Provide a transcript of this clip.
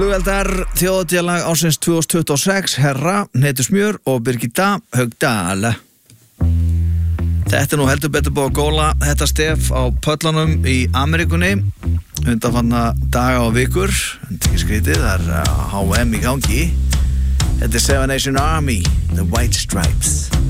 Flugeldar þjóðhátíðarlag ársins 2026, Herra, Hnetusmjör og Birgitta Haugdal. Þetta er nú heldur betur búið að góla þetta stef á pöllunum í Ameríkunni undanfarna daga og vikur. Þetta er ekki skrítið, það er HM í gangi. Þetta er Seven Nation Army, The White Stripes.